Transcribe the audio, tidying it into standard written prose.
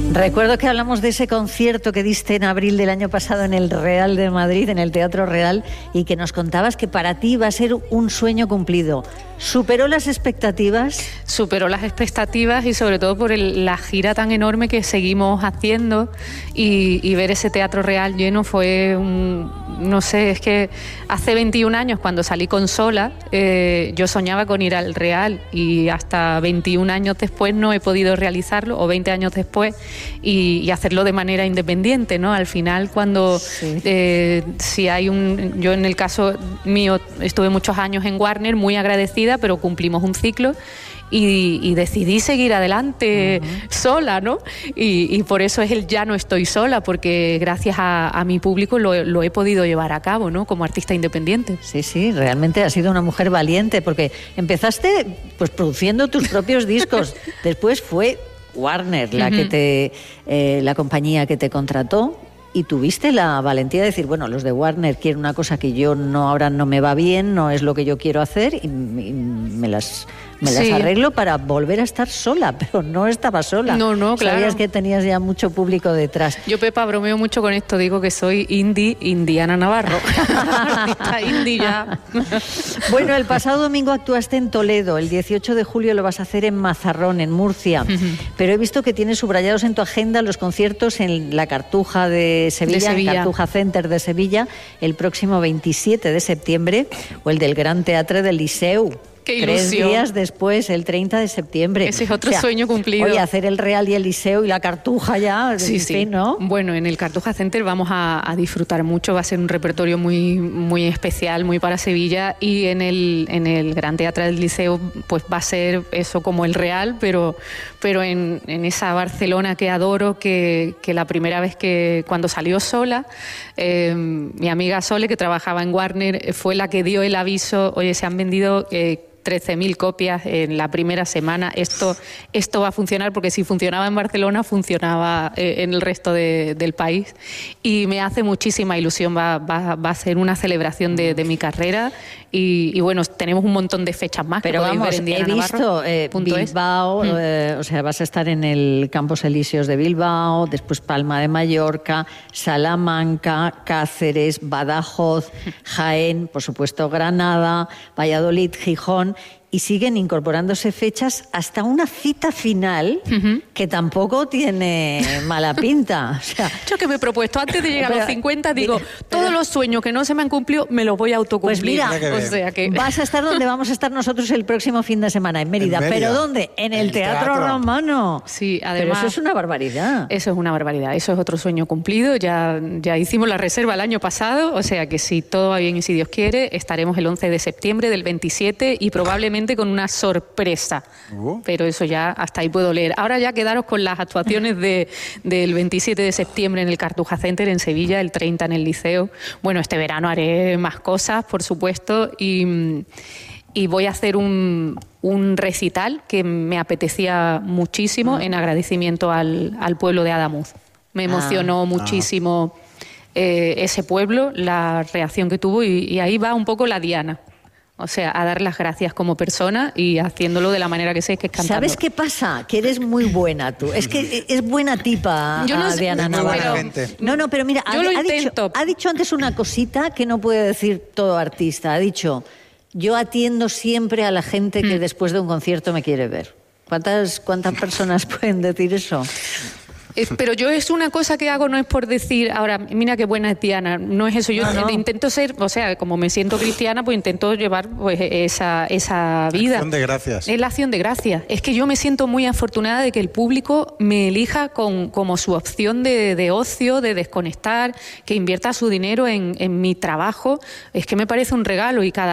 Recuerdo que hablamos de ese concierto que diste en abril del año pasado en el Real de Madrid, en el Teatro Real, y que nos contabas que para ti va a ser un sueño cumplido. ¿Superó las expectativas? Superó las expectativas y sobre todo por la gira tan enorme que seguimos haciendo y ver ese Teatro Real lleno fue no sé, es que hace 21 años cuando salí con Sola, yo soñaba con ir al Real y hasta 21 años después no he podido realizarlo, o 20 años después, y hacerlo de manera independiente, ¿no? Al final cuando si hay yo en el caso mío estuve muchos años en Warner, muy agradecida, pero cumplimos un ciclo y decidí seguir adelante sola, ¿no? Y por eso es el ya no estoy sola, porque gracias a mi público lo he podido llevar a cabo, ¿no? Como artista independiente. Sí, realmente has sido una mujer valiente, porque empezaste pues produciendo tus propios discos, después fue Warner la compañía que te contrató, y tuviste la valentía de decir, bueno, los de Warner quieren una cosa que ahora no me va bien, no es lo que yo quiero hacer, y me las arreglo para volver a estar sola, pero no estaba sola. No, claro. Sabías que tenías ya mucho público detrás. Yo, Pepa, bromeo mucho con esto, digo que soy Indiana Navarro. Artista indie ya. Bueno, el pasado domingo actuaste en Toledo, el 18 de julio lo vas a hacer en Mazarrón, en Murcia, pero he visto que tienes subrayados en tu agenda los conciertos en la Cartuja de Sevilla, en Cartuja Center de Sevilla, el próximo 27 de septiembre, o el del Gran Teatre del Liceu. ¡Qué ilusión! 3 días después, el 30 de septiembre. Ese es otro sueño cumplido. Oye, hacer el Real y el Liceu y la Cartuja ya, sí. fin, ¿no? Bueno, en el Cartuja Center vamos a disfrutar mucho, va a ser un repertorio muy, muy especial, muy para Sevilla, y en el Gran Teatre del Liceu pues va a ser eso como el Real, pero en esa Barcelona que adoro, que la primera vez cuando salió Sola, mi amiga Sole, que trabajaba en Warner, fue la que dio el aviso, oye, se han vendido 13.000 copias en la primera semana, esto va a funcionar, porque si funcionaba en Barcelona, funcionaba en el resto del país, y me hace muchísima ilusión, va a ser una celebración de mi carrera, y bueno, tenemos un montón de fechas más. Pero que vamos, ver en he visto Bilbao, o sea, vas a estar en el Campos Elíseos de Bilbao, después Palma de Mallorca, Salamanca, Cáceres, Badajoz, Jaén, por supuesto Granada, Valladolid, Gijón, y siguen incorporándose fechas hasta una cita final que tampoco tiene mala pinta. O sea, yo que me he propuesto antes de llegar a los 50, digo, todos los sueños que no se me han cumplido me los voy a autocumplir. Pues mira, o sea que vas a estar donde vamos a estar nosotros el próximo fin de semana, en Mérida. ¿Pero dónde? En el Teatro Romano. Sí, además. Pero eso es una barbaridad. Eso es una barbaridad, eso es otro sueño cumplido. Ya hicimos la reserva el año pasado, o sea que si todo va bien y si Dios quiere, estaremos el 11 de septiembre del 27 y probablemente con una sorpresa, pero eso ya hasta ahí puedo leer. Ahora ya quedaros con las actuaciones del 27 de septiembre en el Cartuja Center en Sevilla, el 30 en el Liceo. Bueno, este verano haré más cosas, por supuesto, y voy a hacer un recital que me apetecía muchísimo en agradecimiento al pueblo de Adamuz. Me emocionó muchísimo ese pueblo, la reacción que tuvo, y ahí va un poco la diana. O sea, a dar las gracias como persona y haciéndolo de la manera que sé, que es cantando. ¿Sabes qué pasa? Que eres muy buena tú. Es que es buena tipa, yo no sé, Diana Navarro. No, pero mira, ha dicho antes una cosita que no puede decir todo artista. Ha dicho, yo atiendo siempre a la gente que después de un concierto me quiere ver. ¿Cuántas personas pueden decir eso? Pero yo es una cosa que hago, no es por decir, ahora, mira qué buena es Diana, no es eso, yo intento ser, o sea, como me siento cristiana, pues intento llevar pues esa vida. Acción de gracias. Es la acción de gracias. Es que yo me siento muy afortunada de que el público me elija como su opción de ocio, de desconectar, que invierta su dinero en mi trabajo. Es que me parece un regalo, y cada